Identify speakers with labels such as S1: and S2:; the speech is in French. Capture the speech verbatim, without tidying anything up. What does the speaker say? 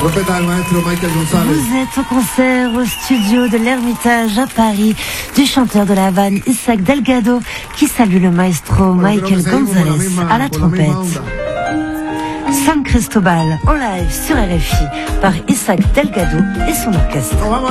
S1: Vous êtes au concert au studio de l'Ermitage à Paris du chanteur de La Havane Isaac Delgado qui salue le maestro Michael Gonzalez à la trompette. San Cristobal en live sur R F I par Isaac Delgado et son orchestre.